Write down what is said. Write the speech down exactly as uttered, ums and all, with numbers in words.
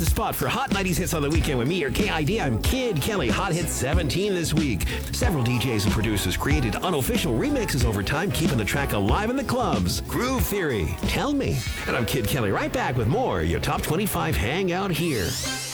The spot for Hot nineties Hits on the Weekend with me, your K I D. I'm Kid Kelly. Hot Hits seventeen this week. Several D Js and producers created unofficial remixes over time, keeping the track alive in the clubs. Groove Theory, Tell Me. And I'm Kid Kelly, right back with more. Your Top twenty-five Hangout here.